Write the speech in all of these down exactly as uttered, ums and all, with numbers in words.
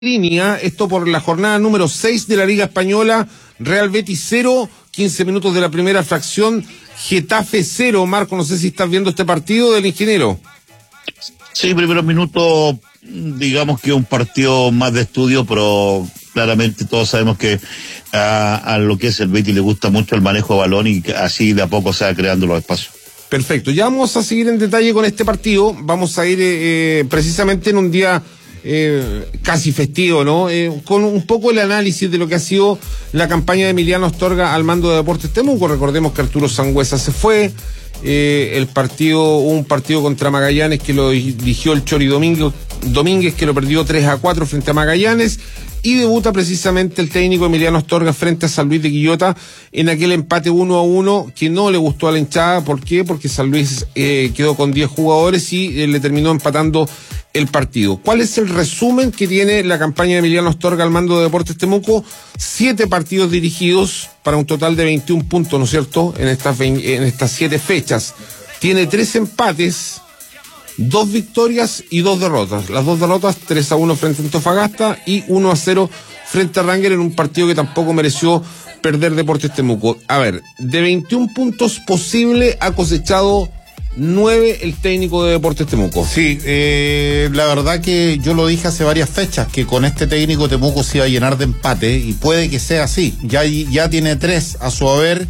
línea, esto por la jornada número seis de la Liga Española. Real Betis cero, quince minutos de la primera fracción, Getafe cero. Marco, no sé si estás viendo este partido del Ingeniero. Sí, primeros minutos, digamos que un partido más de estudio, pero claramente todos sabemos que a, a lo que es el Betis le gusta mucho el manejo de balón y que así de a poco se va creando los espacios. Perfecto, ya vamos a seguir en detalle con este partido. Vamos a ir eh, precisamente en un día Eh, casi festivo, ¿no? Eh, con un poco el análisis de lo que ha sido la campaña de Emiliano Astorga al mando de Deportes Temuco. Recordemos que Arturo Sangüesa se fue, eh, el partido, un partido contra Magallanes que lo dirigió el Chori Domínguez, Domínguez que lo perdió tres a cuatro frente a Magallanes, y debuta precisamente el técnico Emiliano Astorga frente a San Luis de Quillota en aquel empate uno a uno que no le gustó a la hinchada. ¿Por qué? Porque San Luis eh, quedó con diez jugadores y eh, le terminó empatando el partido. ¿Cuál es el resumen que tiene la campaña de Emiliano Astorga al mando de Deportes Temuco? Siete partidos dirigidos para un total de veintiún puntos, ¿no es cierto? En estas, en estas siete fechas. Tiene tres empates, dos victorias y dos derrotas. Las dos derrotas, tres a uno frente a Antofagasta y uno a cero frente a Ranger en un partido que tampoco mereció perder Deportes Temuco. A ver, de veintiún puntos posible ha cosechado nueve el técnico de Deportes Temuco. Sí, eh, la verdad que yo lo dije hace varias fechas, que con este técnico Temuco se iba a llenar de empate, y puede que sea así. Ya, ya tiene tres a su haber,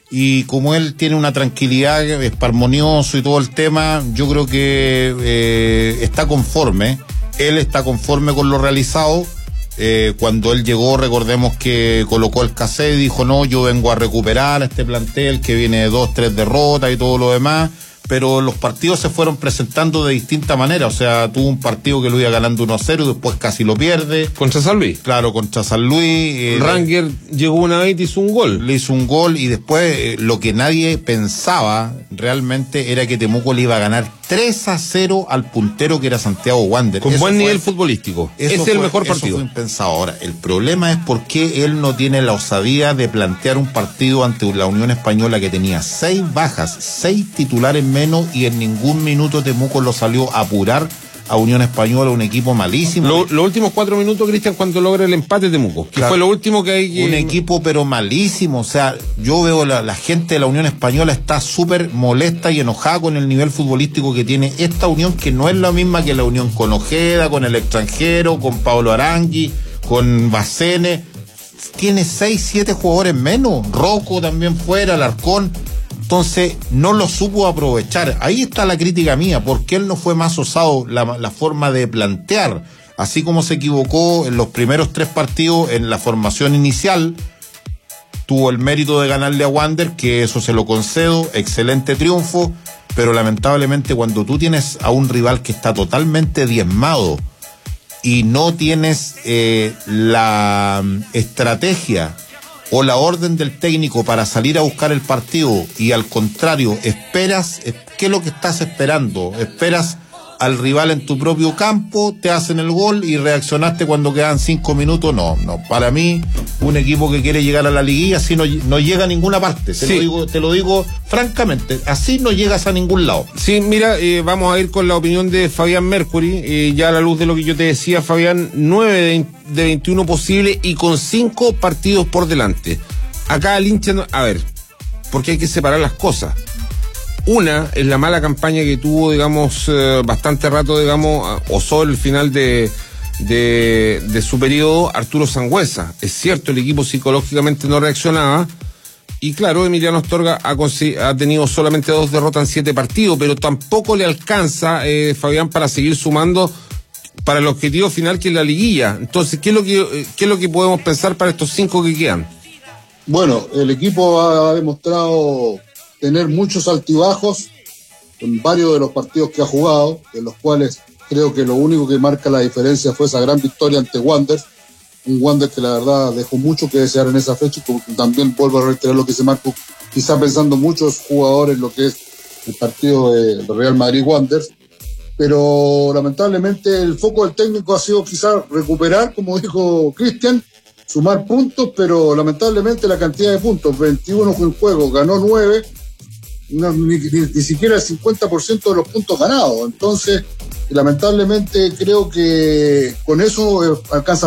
y como él tiene una tranquilidad, es parmonioso y todo el tema, yo creo que eh, está conforme. Él está conforme con lo realizado. Eh, cuando él llegó, recordemos que colocó el cassette y dijo: no, yo vengo a recuperar a este plantel que viene de dos, tres derrotas y todo lo demás. Pero los partidos se fueron presentando de distinta manera. O sea, tuvo un partido que lo iba ganando uno a cero y después casi lo pierde. ¿Contra San Luis? Claro, contra San Luis. Eh, Ranger llegó una vez y hizo un gol. Le hizo un gol y después eh, lo que nadie pensaba realmente era que Temuco le iba a ganar tres a cero al puntero que era Santiago Wander. Con eso buen fue, nivel futbolístico. Ese es el mejor partido. Eso fue impensado. Ahora, el problema es por qué él no tiene la osadía de plantear un partido ante la Unión Española que tenía seis bajas, seis titulares menos, y en ningún minuto Temuco lo salió a apurar a Unión Española, un equipo malísimo. Lo, los últimos cuatro minutos, Cristian, cuando logra el empate Temuco, que claro, fue lo último que hay que... Un equipo pero malísimo. O sea, yo veo la, la gente de la Unión Española está súper molesta y enojada con el nivel futbolístico que tiene esta Unión, que no es la misma que la Unión con Ojeda, con el extranjero, con Pablo Arangui, con Bacene. Tiene seis, siete jugadores menos. Rocco también fuera, Alarcón. Entonces, no lo supo aprovechar. Ahí está la crítica mía, porque él no fue más osado la, la forma de plantear. Así como se equivocó en los primeros tres partidos en la formación inicial, tuvo el mérito de ganarle a Wander, que eso se lo concedo, excelente triunfo, pero lamentablemente cuando tú tienes a un rival que está totalmente diezmado y no tienes eh, la estrategia o la orden del técnico para salir a buscar el partido, y al contrario, esperas, ¿qué es lo que estás esperando? Esperas al rival en tu propio campo, te hacen el gol y reaccionaste cuando quedan cinco minutos. No, no, para mí, un equipo que quiere llegar a la liguilla así no, no llega a ninguna parte, te, sí. lo digo, te lo digo francamente, así no llegas a ningún lado. Sí, mira, eh, vamos a ir con la opinión de Fabián Mercury, eh, ya a la luz de lo que yo te decía, Fabián, nueve de veintiuno posible y con cinco partidos por delante. Acá el hincha, no, a ver, porque hay que separar las cosas. Una es la mala campaña que tuvo, digamos, eh, bastante rato, digamos, osó el final de, de, de su periodo Arturo Sangüesa. Es cierto, el equipo psicológicamente no reaccionaba, y claro, Emiliano Astorga ha, ha tenido solamente dos derrotas en siete partidos, pero tampoco le alcanza, eh, Fabián, para seguir sumando para el objetivo final, que es la liguilla. Entonces, ¿qué es lo que, qué es lo que podemos pensar para estos cinco que quedan? Bueno, el equipo ha demostrado tener muchos altibajos en varios de los partidos que ha jugado, en los cuales creo que lo único que marca la diferencia fue esa gran victoria ante Wander, un Wander que la verdad dejó mucho que desear en esa fecha, como también vuelvo a reiterar lo que dice Marco, quizá pensando muchos jugadores en lo que es el partido de Real Madrid-Wander, pero lamentablemente el foco del técnico ha sido quizá recuperar, como dijo Cristian, sumar puntos, pero lamentablemente la cantidad de puntos, veintiuno fue en juego, ganó nueve, no, ni, ni, ni siquiera el cincuenta por ciento de los puntos ganados. Entonces, lamentablemente creo que con eso alcanza